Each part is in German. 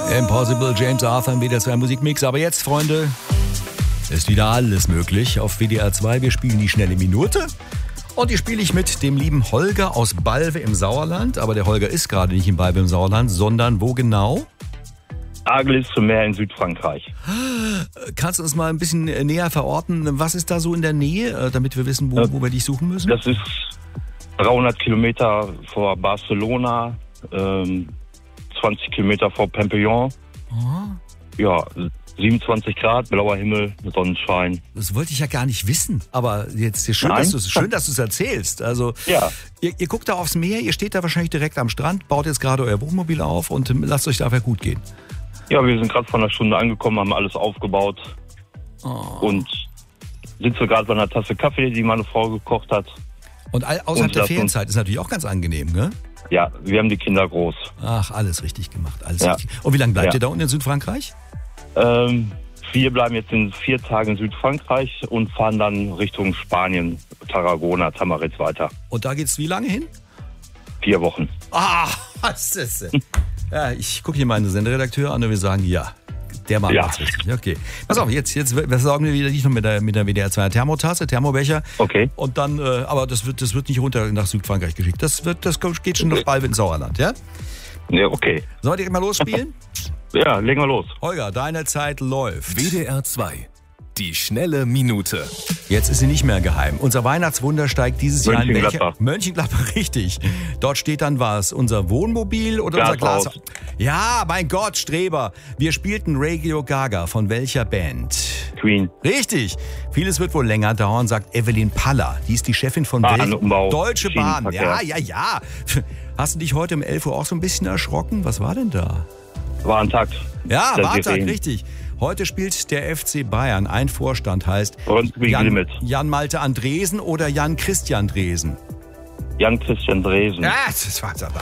Impossible, James Arthur im WDR 2 Musikmix. Aber jetzt, Freunde, ist wieder alles möglich auf WDR 2. Wir spielen die schnelle Minute. Und die spiele ich mit dem lieben Holger aus Balve im Sauerland. Aber der Holger ist gerade nicht in Balve im Sauerland, sondern wo genau? Aglis zum Meer in Südfrankreich. Kannst du uns mal ein bisschen näher verorten? Was ist da so in der Nähe, damit wir wissen, wo wir dich suchen müssen? Das ist 300 Kilometer vor Barcelona, 20 Kilometer vor Pampelon. Ja, 27 Grad, blauer Himmel, Sonnenschein. Das wollte ich ja gar nicht wissen. Aber jetzt ist schön, dass du es erzählst. Also, ja. Ihr guckt da aufs Meer, ihr steht da wahrscheinlich direkt am Strand, baut jetzt gerade euer Wohnmobil auf und lasst euch dafür gut gehen. Ja, wir sind gerade vor einer Stunde angekommen, haben alles aufgebaut und sitzen gerade bei einer Tasse Kaffee, die meine Frau gekocht hat. Und außerhalb der Ferienzeit ist natürlich auch ganz angenehm, ne? Ja, wir haben die Kinder groß. Ach, alles richtig gemacht, alles richtig. Und wie lange bleibt ihr da unten in Südfrankreich? Wir bleiben jetzt in 4 Tagen in Südfrankreich und fahren dann Richtung Spanien, Tarragona, Tamaritz weiter. Und da geht's wie lange hin? 4 Wochen. Was ist denn? Ja, ich gucke hier meinen Senderedakteur an und wir sagen, ja, der macht das richtig. Okay. Pass auf, jetzt versorgen wir wieder dich noch mit der WDR 2 Thermotasse, Thermobecher. Okay. Und dann, aber das wird nicht runter nach Südfrankreich geschickt. Das geht schon nach Balve ins Sauerland, ja? Ja, okay. Sollen wir direkt mal losspielen? Ja, legen wir los. Holger, deine Zeit läuft. WDR 2. Die schnelle Minute. Jetzt ist sie nicht mehr geheim. Unser Weihnachtswunder steigt dieses Jahr in Mönchengladbach. Mönchengladbach, richtig. Dort steht dann was? Unser Wohnmobil oder unser Glashaus? Ja, mein Gott, Streber. Wir spielten Radio Gaga. Von welcher Band? Queen. Richtig. Vieles wird wohl länger dauern, sagt Evelyn Paller. Die ist die Chefin von Deutsche Bahn. Ja. Hast du dich heute um 11 Uhr auch so ein bisschen erschrocken? Was war denn da? Warntag. Ja, Warntag, richtig. Heute spielt der FC Bayern. Ein Vorstand heißt Jan-Malte Andresen oder Jan-Christian Dresen? Jan-Christian Dresen. Ja, das war dabei.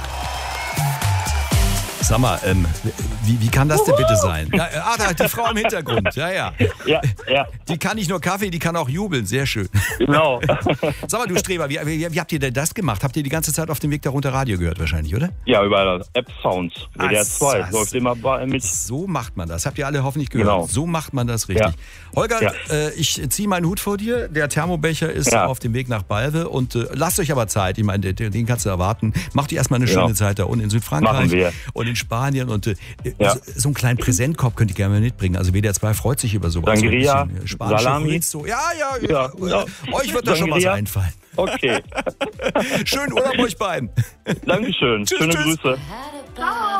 Sag mal, wie kann das denn bitte sein? Ja, da die Frau im Hintergrund, ja. Die kann nicht nur Kaffee, die kann auch jubeln, sehr schön. Genau. Sag mal, du Streber, wie habt ihr denn das gemacht? Habt ihr die ganze Zeit auf dem Weg darunter Radio gehört wahrscheinlich, oder? Ja, über App Sounds. WDR 2 läuft immer mit. So macht man das. Habt ihr alle hoffentlich gehört. Genau. So macht man das richtig. Ja. Holger, ich ziehe meinen Hut vor dir. Der Thermobecher ist auf dem Weg nach Balve und lasst euch aber Zeit. Ich meine, den kannst du erwarten. Macht ihr erstmal eine schöne Zeit da unten in Südfrankreich. Machen wir. Und in Spanien und so einen kleinen Präsentkorb könnt ihr gerne mitbringen. Also WDR 2 freut sich über sowas. Sangria, so Salami. Ja. Euch wird da schon was einfallen. Okay. Schönen Urlaub euch beiden. Dankeschön. Schöne Grüße.